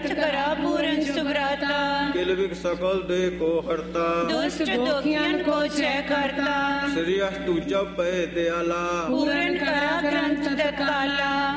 ग्रंथ करा पूरन सुभ्राता, किलविक सकल देह को हरता, दुष्ट दोखियन को जय करता, श्री अस्तु जप पे दयाला, पूरन करा ग्रंथ दताला।